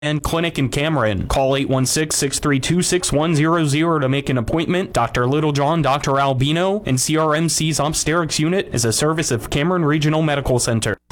and Clinic in Cameron. Call 816-632-6100 to make an appointment. Dr. Littlejohn, Dr. Albino, and CRMC's Obstetrics Unit is a service of Cameron Regional Medical Center.